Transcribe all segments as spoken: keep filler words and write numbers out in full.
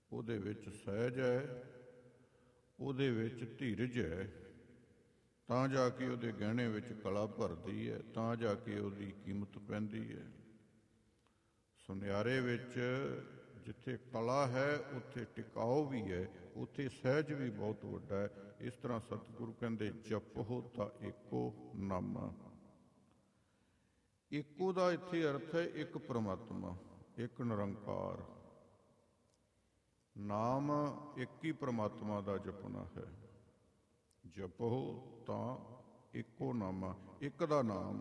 ਉਹਦੇ ਵਿੱਚ ਸਹਿਜ ਹੈ, ਉਹਦੇ ਵਿੱਚ ਧੀਰਜ ਹੈ, ਤਾਂ ਜਾ ਕੇ ਉਹਦੇ ਗਹਿਣੇ ਵਿੱਚ ਕਲਾ ਭਰਦੀ ਹੈ, ਤਾਂ ਜਾ ਕੇ ਉਹਦੀ ਕੀਮਤ ਪੈਂਦੀ ਹੈ। ਸੁਨਿਆਰੇ ਵਿੱਚ ਜਿੱਥੇ ਕਲਾ ਹੈ ਉੱਥੇ ਟਿਕਾਓ ਵੀ ਹੈ, ਉੱਥੇ ਸਹਿਜ ਵੀ ਬਹੁਤ ਵੱਡਾ ਹੈ। ਇਸ ਤਰ੍ਹਾਂ ਸਤਿਗੁਰੂ ਕਹਿੰਦੇ ਜਪੋ ਤਾਂ ਏਕੋ ਨਾਮਾ। ਏਕੋ ਦਾ ਇੱਥੇ ਅਰਥ ਹੈ ਇੱਕ ਪ੍ਰਮਾਤਮਾ, ਇੱਕ ਨਿਰੰਕਾਰ। ਨਾਮ ਇੱਕ ਹੀ ਪ੍ਰਮਾਤਮਾ ਦਾ ਜਪਣਾ ਹੈ। ਜਪੋ ਤਾਂ ਏਕੋ ਨਾਮਾ, ਇੱਕ ਦਾ ਨਾਮ।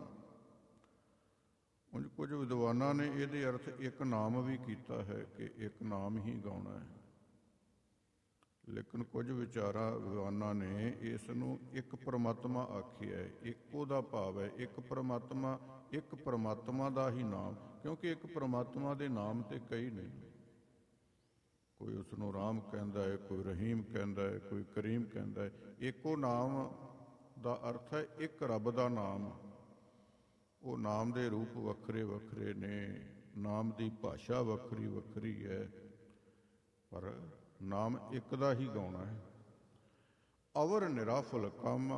ਉਂਝ ਕੁਝ ਵਿਦਵਾਨਾਂ ਨੇ ਇਹਦੇ ਅਰਥ ਇੱਕ ਨਾਮ ਵੀ ਕੀਤਾ ਹੈ ਕਿ ਇੱਕ ਨਾਮ ਹੀ ਗਾਉਣਾ ਹੈ, ਲੇਕਿਨ ਕੁਝ ਵਿਚਾਰਾ ਵਿਦਵਾਨਾਂ ਨੇ ਇਸ ਨੂੰ ਇੱਕ ਪਰਮਾਤਮਾ ਆਖਿਆ ਹੈ। ਇੱਕੋ ਦਾ ਭਾਵ ਹੈ ਇੱਕ ਪਰਮਾਤਮਾ, ਇੱਕ ਪਰਮਾਤਮਾ ਦਾ ਹੀ ਨਾਮ, ਕਿਉਂਕਿ ਇੱਕ ਪਰਮਾਤਮਾ ਦੇ ਨਾਮ ਤੇ ਕਈ ਨਹੀਂ। ਕੋਈ ਉਸ ਨੂੰ ਰਾਮ ਕਹਿੰਦਾ ਹੈ, ਕੋਈ ਰਹੀਮ ਕਹਿੰਦਾ ਹੈ, ਕੋਈ ਕਰੀਮ ਕਹਿੰਦਾ ਹੈ। ਇੱਕੋ ਨਾਮ ਦਾ ਅਰਥ ਹੈ ਇੱਕ ਰੱਬ ਦਾ ਨਾਮ। ਉਹ ਨਾਮ ਦੇ ਰੂਪ ਵੱਖਰੇ ਵੱਖਰੇ ਨੇ, ਨਾਮ ਦੀ ਭਾਸ਼ਾ ਵੱਖਰੀ ਵੱਖਰੀ ਹੈ, ਪਰ ਨਾਮ ਇੱਕ ਦਾ ਹੀ ਗਾਉਣਾ ਹੈ। ਅਵਰ ਨਿਰਾਫਲ ਕਾਮਾ,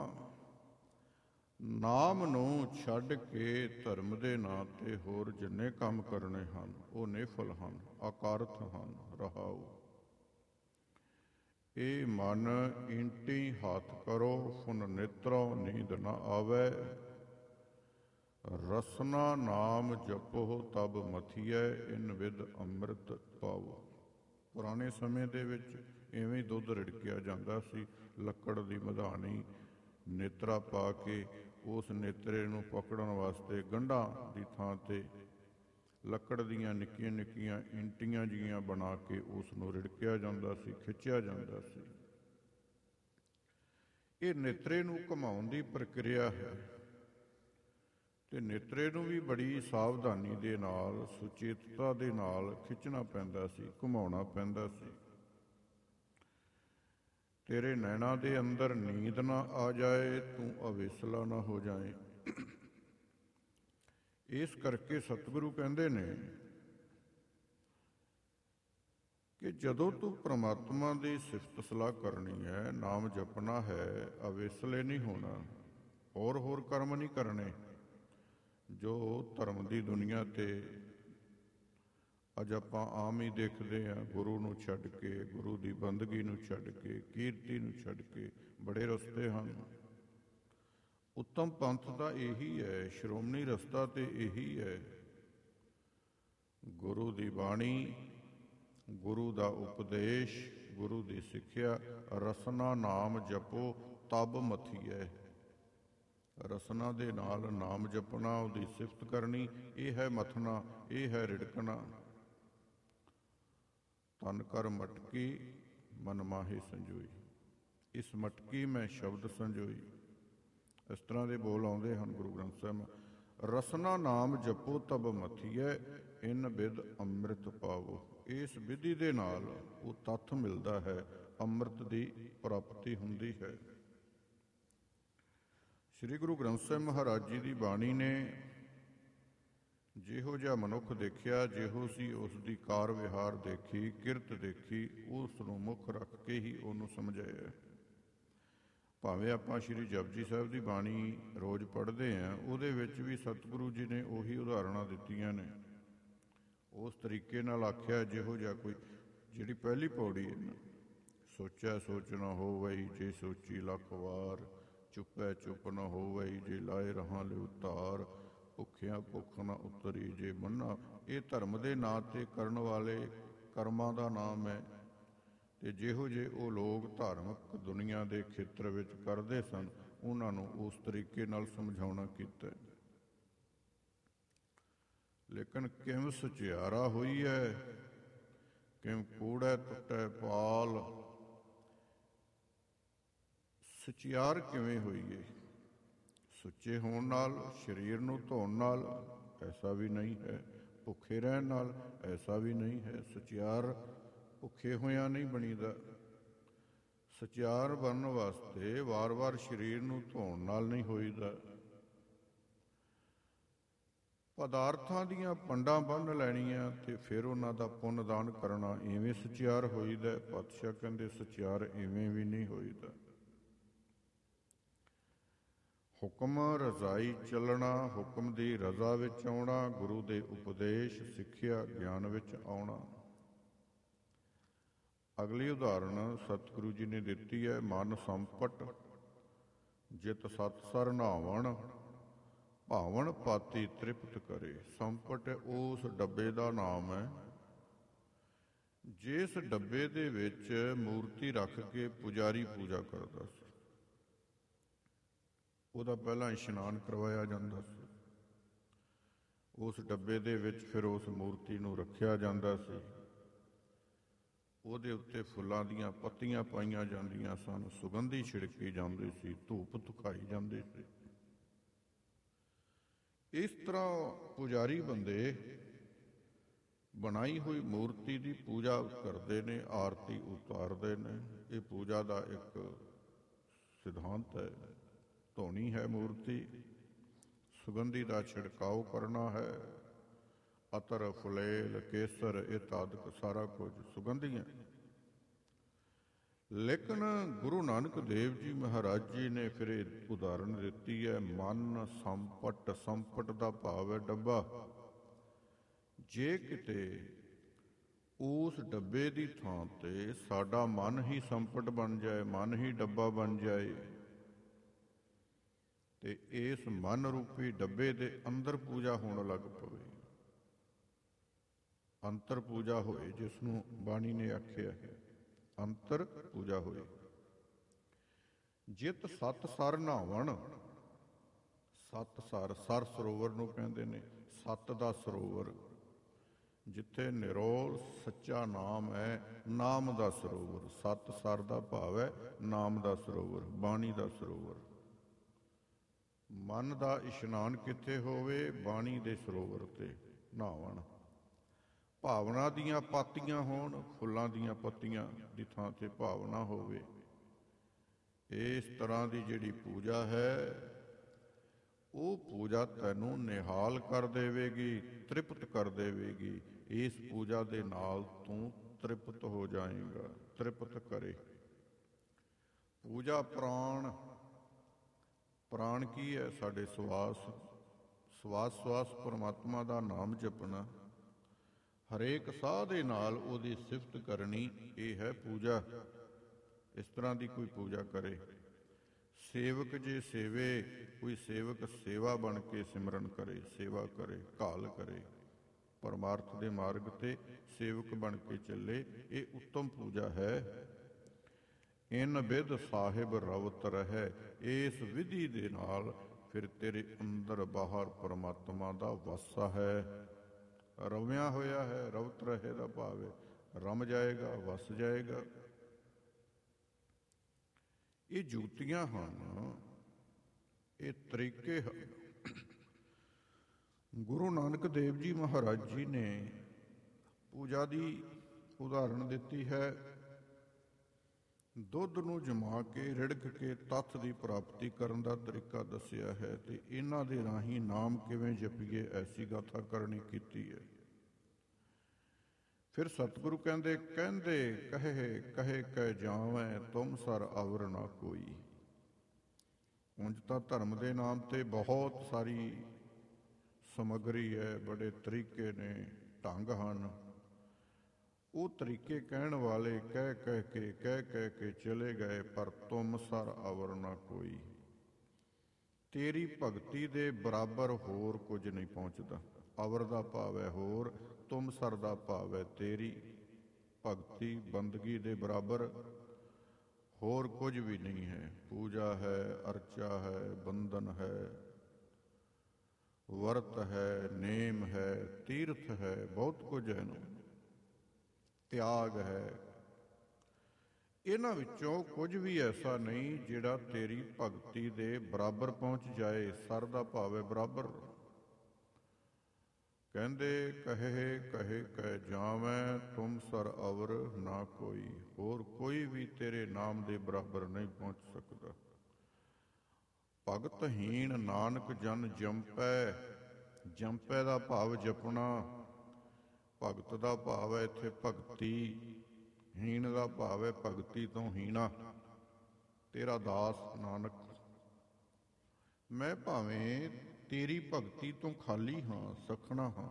ਨਾਮ ਨੂੰ ਛੱਡ ਕੇ ਧਰਮ ਦੇ ਨਾਂ ਤੇ ਹੋਰ ਜਿੰਨੇ ਕੰਮ ਕਰਨੇ ਹਨ ਉਹ ਨਿਫਲ ਹਨ, ਅਕਾਰਥ ਹਨ। ਰਹਾਉ ਇਹ ਮਨ ਇੰਟੀ ਹੱਥ ਕਰੋ, ਫੁਨ ਨੇਤਰੋ ਨੀਂਦ ਨਾ ਆਵੈ। ਰਸਨਾ ਨਾਮ ਜਪੋ ਤਬ ਮਥੀਐ, ਇਨ ਵਿਦ ਅੰਮ੍ਰਿਤ ਪਾਵੋ। ਪੁਰਾਣੇ ਸਮੇਂ ਦੇ ਵਿੱਚ ਇਵੇਂ ਦੁੱਧ ਰਿੜਕਿਆ ਜਾਂਦਾ ਸੀ। ਲੱਕੜ ਦੀ ਮਧਾਣੀ ਨੇਤਰਾ ਪਾ ਕੇ ਉਸ ਨੇਤਰੇ ਨੂੰ ਪਕੜਨ ਵਾਸਤੇ ਗੰਢਾਂ ਦੀ ਥਾਂ ਤੇ ਲੱਕੜ ਦੀਆਂ ਨਿੱਕੀਆਂ ਨਿੱਕੀਆਂ ਇੰਟੀਆਂ ਜਿਹੀਆਂ ਬਣਾ ਕੇ ਉਸ ਨੂੰ ਰਿੜਕਿਆ ਜਾਂਦਾ ਸੀ, ਖਿੱਚਿਆ ਜਾਂਦਾ ਸੀ। ਇਹ ਨੇਤਰੇ ਨੂੰ ਘੁਮਾਉਣ ਦੀ ਪ੍ਰਕਿਰਿਆ ਹੈ, ਤੇ ਨੇਤਰੇ ਨੂੰ ਵੀ ਬੜੀ ਸਾਵਧਾਨੀ ਦੇ ਨਾਲ, ਸੁਚੇਤਤਾ ਦੇ ਨਾਲ ਖਿੱਚਣਾ ਪੈਂਦਾ ਸੀ, ਘੁਮਾਉਣਾ ਪੈਂਦਾ ਸੀ। ਤੇਰੇ ਨੈਣਾ ਦੇ ਅੰਦਰ ਨੀਂਦ ਨਾ ਆ ਜਾਏ, ਤੂੰ ਅਵੇਸਲਾ ਨਾ ਹੋ ਜਾਏ। ਇਸ ਕਰਕੇ ਸਤਿਗੁਰੂ ਕਹਿੰਦੇ ਨੇ ਕਿ ਜਦੋਂ ਤੂੰ ਪ੍ਰਮਾਤਮਾ ਦੀ ਸਿਫਤ ਸਲਾਹ ਕਰਨੀ ਹੈ, ਨਾਮ ਜਪਣਾ ਹੈ, ਅਵੇਸਲੇ ਨਹੀਂ ਹੋਣਾ, ਹੋਰ ਹੋਰ ਕਰਮ ਨਹੀਂ ਕਰਨੇ ਜੋ ਧਰਮ ਦੀ ਦੁਨੀਆ ਤੇ ਅੱਜ ਆਪਾਂ ਆਮ ਹੀ ਦੇਖਦੇ ਹਾਂ। ਗੁਰੂ ਨੂੰ ਛੱਡ ਕੇ, ਗੁਰੂ ਦੀ ਬੰਦਗੀ ਨੂੰ ਛੱਡ ਕੇ, ਕੀਰਤੀ ਨੂੰ ਛੱਡ ਕੇ ਬੜੇ ਰਸਤੇ ਹਨ। ਉੱਤਮ ਪੰਥ ਤਾਂ ਇਹੀ ਹੈ, ਸ਼੍ਰੋਮਣੀ ਰਸਤਾ ਤੇ ਇਹੀ ਹੈ। ਗੁਰੂ ਦੀ ਬਾਣੀ, ਗੁਰੂ ਦਾ ਉਪਦੇਸ਼, ਗੁਰੂ ਦੀ ਸਿੱਖਿਆ। ਰਸਨਾ ਨਾਮ ਜਪੋ ਤਬ ਮਥੀਐ। ਰਸਨਾ ਦੇ ਨਾਲ ਨਾਮ ਜਪਣਾ, ਉਹਦੀ ਸਿਫਤ ਕਰਨੀ, ਇਹ ਹੈ ਮਥਨਾ, ਇਹ ਹੈ ਰਿੜਕਣਾ। ਤਨ ਕਰ ਮਟਕੀ ਮਨ ਮਾਹੇ ਸੰਜੋਈ, ਇਸ ਮਟਕੀ ਮੈਂ ਸ਼ਬਦ ਸੰਜੋਈ। ਇਸ ਤਰ੍ਹਾਂ ਦੇ ਬੋਲ ਆਉਂਦੇ ਹਨ ਗੁਰੂ ਗ੍ਰੰਥ ਸਾਹਿਬ। ਰਸਨਾ ਨਾਮ ਜਪੋ ਤਬ ਮਥੀਐ, ਇਨ ਬਿਦ ਅੰਮ੍ਰਿਤ ਪਾਵੋ। ਇਸ ਵਿਧੀ ਦੇ ਨਾਲ ਉਹ ਤੱਥ ਮਿਲਦਾ ਹੈ, ਅੰਮ੍ਰਿਤ ਦੀ ਪ੍ਰਾਪਤੀ ਹੁੰਦੀ ਹੈ। ਸ੍ਰੀ ਗੁਰੂ ਗ੍ਰੰਥ ਸਾਹਿਬ ਮਹਾਰਾਜ ਜੀ ਦੀ ਬਾਣੀ ਨੇ ਜਿਹੋ ਜਿਹਾ ਮਨੁੱਖ ਦੇਖਿਆ, ਜਿਹੋ ਸੀ ਉਸ ਦੀ ਕਾਰ ਵਿਹਾਰ ਦੇਖੀ, ਕਿਰਤ ਦੇਖੀ, ਉਸ ਨੂੰ ਮੁੱਖ ਰੱਖ ਕੇ ਹੀ ਉਹਨੂੰ ਸਮਝਾਇਆ। ਭਾਵੇਂ ਆਪਾਂ ਸ਼੍ਰੀ ਜਪਜੀ ਸਾਹਿਬ ਦੀ ਬਾਣੀ ਰੋਜ਼ ਪੜ੍ਹਦੇ ਹਾਂ, ਉਹਦੇ ਵਿੱਚ ਵੀ ਸਤਿਗੁਰੂ ਜੀ ਨੇ ਉਹੀ ਉਦਾਹਰਣਾਂ ਦਿੱਤੀਆਂ ਨੇ। ਉਸ ਤਰੀਕੇ ਨਾਲ ਆਖਿਆ ਜਿਹੋ ਜਿਹਾ ਕੋਈ, ਜਿਹੜੀ ਪਹਿਲੀ ਪੌੜੀ ਹੈ ਨਾ, ਸੋਚਿਆ ਸੋਚ ਨਾ ਹੋਵਈ ਜੇ ਸੋਚੀ ਲੱਖ ਵਾਰ, ਚੁੱਪੈ ਚੁੱਪ ਨਾ ਹੋਵਈ ਜੇ ਲਾਏ ਰਹਾਂ ਲਿਉ ਧਾਰ, ਭੁੱਖਿਆਂ ਭੁੱਖ ਨਾ ਉਤਰੀ ਜੇ ਮੰਨਾ। ਇਹ ਧਰਮ ਦੇ ਨਾਂ 'ਤੇ ਕਰਨ ਵਾਲੇ ਕਰਮਾਂ ਦਾ ਨਾਮ ਹੈ। ਅਤੇ ਜਿਹੋ ਜਿਹੇ ਉਹ ਲੋਕ ਧਾਰਮਿਕ ਦੁਨੀਆ ਦੇ ਖੇਤਰ ਵਿੱਚ ਕਰਦੇ ਸਨ, ਉਹਨਾਂ ਨੂੰ ਉਸ ਤਰੀਕੇ ਨਾਲ ਸਮਝਾਉਣਾ ਕੀਤਾ। ਲੇਕਿਨ ਕਿਮ ਸਚਿਆਰਾ ਹੋਈ ਹੈ, ਕਿਮ ਕੂੜੈ ਟੁੱਟੈ ਪਾਲ। ਸਚਿਆਰ ਕਿਵੇਂ ਹੋਈਏ? ਸੁੱਚੇ ਹੋਣ ਨਾਲ, ਸਰੀਰ ਨੂੰ ਧੋਣ ਨਾਲ ਐਸਾ ਵੀ ਨਹੀਂ ਹੈ, ਭੁੱਖੇ ਰਹਿਣ ਨਾਲ ਐਸਾ ਵੀ ਨਹੀਂ ਹੈ। ਸਚਿਆਰ ਭੁੱਖੇ ਹੋਇਆਂ ਨਹੀਂ ਬਣੀਦਾ। ਸਚਿਆਰ ਬਣਨ ਵਾਸਤੇ ਵਾਰ ਵਾਰ ਸਰੀਰ ਨੂੰ ਧੋਣ ਨਾਲ ਨਹੀਂ ਹੋਈਦਾ। ਪਦਾਰਥਾਂ ਦੀਆਂ ਪੰਡਾਂ ਬੰਨ੍ਹ ਲੈਣੀਆਂ ਤੇ ਫਿਰ ਉਹਨਾਂ ਦਾ ਪੁੰਨ ਦਾਨ ਕਰਨਾ, ਇਵੇਂ ਸਚਿਆਰ ਹੋਈਦਾ। ਪਾਤਸ਼ਾਹ ਕਹਿੰਦੇ ਸਚਿਆਰ ਇਵੇਂ ਵੀ ਨਹੀਂ ਹੋਈਦਾ। ਹੁਕਮ ਰਜ਼ਾਈ ਚੱਲਣਾ, ਹੁਕਮ ਦੀ ਰਜ਼ਾ ਵਿੱਚ ਆਉਣਾ, ਗੁਰੂ ਦੇ ਉਪਦੇਸ਼ ਸਿੱਖਿਆ ਗਿਆਨ ਵਿੱਚ ਆਉਣਾ। ਅਗਲੀ ਉਦਾਹਰਣ ਸਤਿਗੁਰੂ ਜੀ ਨੇ ਦਿੱਤੀ ਹੈ। ਮਨ ਸੰਪਟ ਜਿਤ ਸਤ ਸਰ ਨਾਵਣ, ਭਾਵਨ ਪਾਤੀ ਤ੍ਰਿਪਤ ਕਰੇ। ਸੰਪਟ ਉਸ ਡੱਬੇ ਦਾ ਨਾਮ ਹੈ ਜਿਸ ਡੱਬੇ ਦੇ ਵਿੱਚ ਮੂਰਤੀ ਰੱਖ ਕੇ ਪੁਜਾਰੀ ਪੂਜਾ ਕਰਦਾ ਸੀ। ਉਹਦਾ ਪਹਿਲਾਂ ਇਸ਼ਨਾਨ ਕਰਵਾਇਆ ਜਾਂਦਾ ਸੀ। ਉਸ ਡੱਬੇ ਦੇ ਵਿੱਚ ਫਿਰ ਉਸ ਮੂਰਤੀ ਨੂੰ ਰੱਖਿਆ ਜਾਂਦਾ ਸੀ। ਉਹਦੇ ਉੱਤੇ ਫੁੱਲਾਂ ਦੀਆਂ ਪੱਤੀਆਂ ਪਾਈਆਂ ਜਾਂਦੀਆਂ ਸਨ, ਸੁਗੰਧੀ ਛਿੜਕੀ ਜਾਂਦੀ ਸੀ, ਧੂਪ ਧੁਖਾਈ ਜਾਂਦੀ ਸੀ। ਇਸ ਤਰ੍ਹਾਂ ਪੁਜਾਰੀ ਬੰਦੇ ਬਣਾਈ ਹੋਈ ਮੂਰਤੀ ਦੀ ਪੂਜਾ ਕਰਦੇ ਨੇ, ਆਰਤੀ ਉਤਾਰਦੇ ਨੇ। ਇਹ ਪੂਜਾ ਦਾ ਇੱਕ ਸਿਧਾਂਤ ਹੈ। ਧੋਣੀ ਹੈ ਮੂਰਤੀ, ਸੁਗੰਧੀ ਦਾ ਛਿੜਕਾਓ ਕਰਨਾ ਹੈ, ਅਤਰ ਫੁਲੇਲ ਕੇਸਰ ਇਹ ਆਦਿਕ ਸਾਰਾ ਕੁਝ ਸੁਗੰਧੀਆਂ। ਲੇਕਿਨ ਗੁਰੂ ਨਾਨਕ ਦੇਵ ਜੀ ਮਹਾਰਾਜ ਜੀ ਨੇ ਫਿਰ ਇਹ ਉਦਾਹਰਣ ਦਿੱਤੀ ਹੈ। ਮਨ ਸੰਪਟ, ਸੰਪਟ ਦਾ ਭਾਵ ਹੈ ਡੱਬਾ। ਜੇ ਕਿਤੇ ਉਸ ਡੱਬੇ ਦੀ ਥਾਂ ਤੇ ਸਾਡਾ ਮਨ ਹੀ ਸੰਪਟ ਬਣ ਜਾਏ, ਮਨ ਹੀ ਡੱਬਾ ਬਣ ਜਾਏ, ਤੇ ਇਸ ਮਨ ਰੂਪੀ ਡੱਬੇ ਦੇ ਅੰਦਰ ਪੂਜਾ ਹੋਣ ਲੱਗ ਪਵੇ, ਅੰਤਰ ਪੂਜਾ ਹੋਏ, ਜਿਸ ਨੂੰ ਬਾਣੀ ਨੇ ਆਖਿਆ ਹੈ ਅੰਤਰ ਪੂਜਾ ਹੋਏ। ਜਿਤ ਸਤ ਸਰ ਨਾਵਣ, ਸਤ ਸਰ, ਸਰ ਸਰੋਵਰ ਨੂੰ ਕਹਿੰਦੇ ਨੇ, ਸਤ ਦਾ ਸਰੋਵਰ, ਜਿੱਥੇ ਨਿਰੋਲ ਸੱਚਾ ਨਾਮ ਹੈ, ਨਾਮ ਦਾ ਸਰੋਵਰ। ਸਤ ਸਰ ਦਾ ਭਾਵ ਹੈ ਨਾਮ ਦਾ ਸਰੋਵਰ, ਬਾਣੀ ਦਾ ਸਰੋਵਰ। ਮਨ ਦਾ ਇਸ਼ਨਾਨ ਕਿੱਥੇ ਹੋਵੇ? ਬਾਣੀ ਦੇ ਸਰੋਵਰ ਤੇ ਨਹਾਵਣ। ਭਾਵਨਾ ਦੀਆਂ ਪਾਤੀਆਂ ਹੋਣ, ਫੁੱਲਾਂ ਦੀਆਂ ਪੱਤੀਆਂ ਦੀ ਥਾਂ ਤੇ ਭਾਵਨਾ ਹੋਵੇ। ਇਸ ਤਰ੍ਹਾਂ ਦੀ ਜਿਹੜੀ ਪੂਜਾ ਹੈ, ਉਹ ਪੂਜਾ ਤੈਨੂੰ ਨਿਹਾਲ ਕਰ ਦੇਵੇਗੀ, ਤ੍ਰਿਪਤ ਕਰ ਦੇਵੇਗੀ। ਇਸ ਪੂਜਾ ਦੇ ਨਾਲ ਤੂੰ ਤ੍ਰਿਪਤ ਹੋ ਜਾਏਗਾ। ਤ੍ਰਿਪਤ ਕਰੇ। ਪੂਜਾ ਪ੍ਰਾਣ, ਪ੍ਰਾਣ ਕੀ ਹੈ? ਸਾਡੇ ਸਵਾਸ, ਸਵਾਸ ਸਵਾਸ ਪਰਮਾਤਮਾ ਦਾ ਨਾਮ ਜਪਣਾ, ਹਰੇਕ ਸਾਹ ਦੇ ਨਾਲ ਉਹਦੀ ਸਿਫਤ ਕਰਨੀ, ਇਹ ਹੈ ਪੂਜਾ। ਇਸ ਤਰ੍ਹਾਂ ਦੀ ਕੋਈ ਪੂਜਾ ਕਰੇ। ਸੇਵਕ ਜੇ ਸੇਵੇ, ਕੋਈ ਸੇਵਕ ਸੇਵਾ ਬਣ ਕੇ ਸਿਮਰਨ ਕਰੇ, ਸੇਵਾ ਕਰੇ, ਘਾਲ ਕਰੇ, ਪਰਮਾਰਥ ਦੇ ਮਾਰਗ ਤੇ ਸੇਵਕ ਬਣ ਕੇ ਚੱਲੇ, ਇਹ ਉੱਤਮ ਪੂਜਾ ਹੈ। ਇਨ ਵਿਧ ਸਾਹਿਬ ਰਵਤ ਰਹਿ, ਇਸ ਵਿਧੀ ਦੇ ਨਾਲ ਫਿਰ ਤੇਰੇ ਅੰਦਰ ਬਾਹਰ ਪਰਮਾਤਮਾ ਦਾ ਵਾਸਾ ਹੈ, ਰਵਿਆ ਹੋਇਆ ਹੈ। ਰਵਤ ਰਹੇ ਦਾ ਭਾਵ ਹੈ ਰਮ ਜਾਏਗਾ, ਵਸ ਜਾਏਗਾ। ਇਹ ਜੁਗਤੀਆਂ ਹਨ, ਇਹ ਤਰੀਕੇ ਹਨ। ਗੁਰੂ ਨਾਨਕ ਦੇਵ ਜੀ ਮਹਾਰਾਜ ਜੀ ਨੇ ਪੂਜਾ ਦੀ ਉਦਾਹਰਣ ਦਿੱਤੀ ਹੈ। ਦੁੱਧ ਨੂੰ ਜਮਾ ਕੇ ਰਿੜਕ ਕੇ ਤੱਥ ਦੀ ਪ੍ਰਾਪਤੀ ਕਰਨ ਦਾ ਤਰੀਕਾ ਦੱਸਿਆ ਹੈ, ਤੇ ਇਹਨਾਂ ਦੇ ਰਾਹੀਂ ਨਾਮ ਕਿਵੇਂ ਜਪੀਏ ਐਸੀ ਗਾਥਾ ਕਰਨੀ ਕੀਤੀ ਹੈ। ਫਿਰ ਸਤਿਗੁਰੂ ਕਹਿੰਦੇ ਕਹਿੰਦੇ ਕਹੇ ਕਹੇ ਕਹਿ ਜਾਵੈਂ ਤੁਮ ਸਰ ਅਵਰ ਨਾ ਕੋਈ। ਉਂਝ ਤਾਂ ਧਰਮ ਦੇ ਨਾਮ ਤੇ ਬਹੁਤ ਸਾਰੀ ਸਮੱਗਰੀ ਹੈ, ਬੜੇ ਤਰੀਕੇ ਨੇ, ਢੰਗ ਹਨ। ਉਹ ਤਰੀਕੇ ਕਹਿਣ ਵਾਲੇ ਕਹਿ ਕਹਿ ਕੇ ਕਹਿ ਕਹਿ ਕੇ ਚਲੇ ਗਏ, ਪਰ ਤੁਮ ਸਰ ਅਵਰ ਨਾ ਕੋਈ। ਤੇਰੀ ਭਗਤੀ ਦੇ ਬਰਾਬਰ ਹੋਰ ਕੁਝ ਨਹੀਂ ਪਹੁੰਚਦਾ। ਅਵਰ ਦਾ ਭਾਵ ਹੈ ਹੋਰ, ਤੁਮ ਸਰ ਦਾ ਭਾਵ ਹੈ ਤੇਰੀ ਭਗਤੀ ਬੰਦਗੀ ਦੇ ਬਰਾਬਰ ਹੋਰ ਕੁਝ ਵੀ ਨਹੀਂ ਹੈ। ਪੂਜਾ ਹੈ, ਅਰਚਾ ਹੈ, ਬੰਧਨ ਹੈ, ਵਰਤ ਹੈ, ਨੇਮ ਹੈ, ਤੀਰਥ ਹੈ, ਬਹੁਤ ਕੁਝ ਹੈ ਨਾ, ਤਿਆਗ ਹੈ। ਇਹਨਾਂ ਵਿੱਚੋਂ ਕੁਝ ਵੀ ਐਸਾ ਨਹੀਂ ਜਿਹੜਾ ਤੇਰੀ ਭਗਤੀ ਦੇ ਬਰਾਬਰ ਪਹੁੰਚ ਜਾਏ। ਸਰ ਦਾ ਭਾਵ ਹੈ ਬਰਾਬਰ। ਕਹਿੰਦੇ ਕਹੇ ਕਹੇ ਕਹਿ ਜਾਵੈਂ ਤੁਮ ਸਰ ਅਵਰ ਨਾ ਕੋਈ। ਹੋਰ ਕੋਈ ਵੀ ਤੇਰੇ ਨਾਮ ਦੇ ਬਰਾਬਰ ਨਹੀਂ ਪਹੁੰਚ ਸਕਦਾ। ਭਗਤਹੀਣ ਨਾਨਕ ਜਨ ਜੰਪੈ, ਜੰਪੈ ਦਾ ਭਾਵ ਜਪਣਾ, ਭਗਤ ਦਾ ਭਾਵ ਹੈ ਇੱਥੇ ਭਗਤੀ, ਹੀਣ ਦਾ ਭਾਵ ਹੈ ਭਗਤੀ ਤੋਂ ਹੀਣਾ। ਤੇਰਾ ਦਾਸ ਨਾਨਕ, ਮੈਂ ਭਾਵੇਂ ਤੇਰੀ ਭਗਤੀ ਤੋਂ ਖਾਲੀ ਹਾਂ, ਸਖਣਾ ਹਾਂ।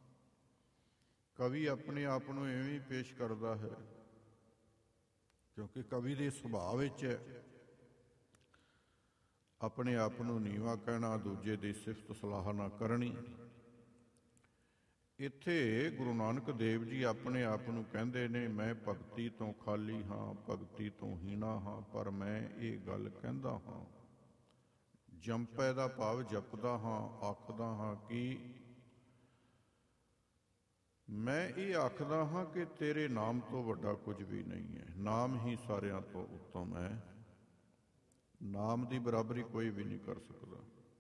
ਕਵੀ ਆਪਣੇ ਆਪ ਨੂੰ ਇਵੇਂ ਹੀ ਪੇਸ਼ ਕਰਦਾ ਹੈ, ਕਿਉਂਕਿ ਕਵੀ ਦੇ ਸੁਭਾਅ ਵਿੱਚ ਹੈ ਆਪਣੇ ਆਪ ਨੂੰ ਨੀਵਾਂ ਕਹਿਣਾ, ਦੂਜੇ ਦੀ ਸਿਫਤ ਸਲਾਹ ਨਾ ਕਰਨੀ। ਇੱਥੇ ਗੁਰੂ ਨਾਨਕ ਦੇਵ ਜੀ ਆਪਣੇ ਆਪ ਨੂੰ ਕਹਿੰਦੇ ਨੇ, ਮੈਂ ਭਗਤੀ ਤੋਂ ਖਾਲੀ ਹਾਂ, ਭਗਤੀ ਤੋਂ ਹੀਣਾ ਹਾਂ, ਪਰ ਮੈਂ ਇਹ ਗੱਲ ਕਹਿੰਦਾ ਹਾਂ। ਜੰਪੈ ਦਾ ਭਾਵ ਜਪਦਾ ਹਾਂ, ਆਖਦਾ ਹਾਂ ਕਿ ਮੈਂ ਇਹ ਆਖਦਾ ਹਾਂ ਕਿ ਤੇਰੇ ਨਾਮ ਤੋਂ ਵੱਡਾ ਕੁਝ ਵੀ ਨਹੀਂ ਹੈ। ਨਾਮ ਹੀ ਸਾਰਿਆਂ ਤੋਂ ਉੱਤਮ ਹੈ, ਨਾਮ ਦੀ ਬਰਾਬਰੀ ਕੋਈ ਵੀ ਨਹੀਂ ਕਰ ਸਕਦਾ।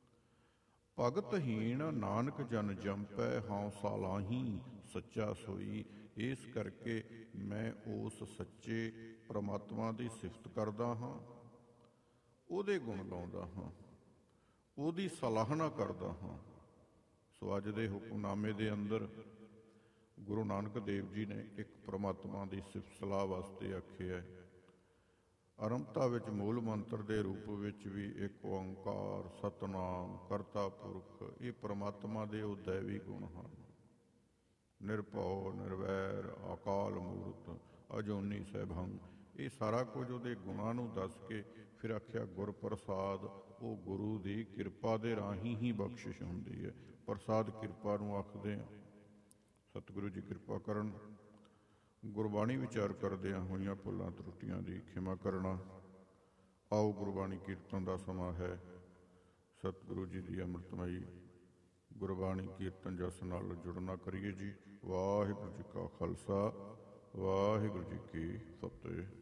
ਭਗਤਹੀਣ ਨਾਨਕ ਜਨ ਜੰਪੈ, ਹਉ ਸਾਲਾਹੀ ਸੱਚਾ ਸੋਈ। ਇਸ ਕਰਕੇ ਮੈਂ ਉਸ ਸੱਚੇ ਪ੍ਰਮਾਤਮਾ ਦੀ ਸਿਫਤ ਕਰਦਾ ਹਾਂ, ਉਹਦੇ ਗੁਣ ਗਾਉਂਦਾ ਹਾਂ, ਉਹਦੀ ਸਲਾਹਨਾ ਕਰਦਾ ਹਾਂ। ਸੋ ਅੱਜ ਦੇ ਹੁਕਮਨਾਮੇ ਦੇ ਅੰਦਰ ਗੁਰੂ ਨਾਨਕ ਦੇਵ ਜੀ ਨੇ ਇੱਕ ਪ੍ਰਮਾਤਮਾ ਦੀ ਸਿਫਤ ਸਲਾਹ ਵਾਸਤੇ ਆਖਿਆ। ਅਰੰਭਤਾ ਵਿੱਚ ਮੂਲ ਮੰਤਰ ਦੇ ਰੂਪ ਵਿੱਚ ਵੀ ਇੱਕ ਓਂਕਾਰ, ਸਤਨਾਮ, ਕਰਤਾ ਪੁਰਖ, ਇਹ ਪ੍ਰਮਾਤਮਾ ਦੇ ਉਹ ਦੈਵੀ ਗੁਣ ਹਨ। ਨਿਰਭਉ, ਨਿਰਵੈਰ, ਅਕਾਲ ਮੂਰਤ, ਅਜੂਨੀ ਸੈਭੰ, ਇਹ ਸਾਰਾ ਕੁਝ ਉਹਦੇ ਗੁਣਾਂ ਨੂੰ ਦੱਸ ਕੇ ਫਿਰ ਆਖਿਆ ਗੁਰ ਪ੍ਰਸਾਦ। ਉਹ ਗੁਰੂ ਦੀ ਕਿਰਪਾ ਦੇ ਰਾਹੀਂ ਹੀ ਬਖਸ਼ਿਸ਼ ਹੁੰਦੀ ਹੈ। ਪ੍ਰਸਾਦ ਕਿਰਪਾ ਨੂੰ ਆਖਦੇ ਹਾਂ। ਸਤਿਗੁਰੂ ਜੀ ਕਿਰਪਾ ਕਰਨ। ਗੁਰਬਾਣੀ ਵਿਚਾਰ ਕਰਦਿਆਂ ਹੋਈਆਂ ਭੁੱਲਾਂ ਤਰੁੱਟੀਆਂ ਦੀ ਖਿਮਾ ਕਰਨਾ। ਆਓ ਗੁਰਬਾਣੀ ਕੀਰਤਨ ਦਾ ਸਮਾਂ ਹੈ। ਸਤਿਗੁਰੂ ਜੀ ਦੀ ਅੰਮ੍ਰਿਤਮਈ ਗੁਰਬਾਣੀ ਕੀਰਤਨ ਜਸ ਨਾਲ ਜੁੜਨਾ ਕਰੀਏ ਜੀ। ਵਾਹਿਗੁਰੂ ਜੀ ਕਾ ਖਾਲਸਾ, ਵਾਹਿਗੁਰੂ ਜੀ ਕੀ ਫਤਿਹ।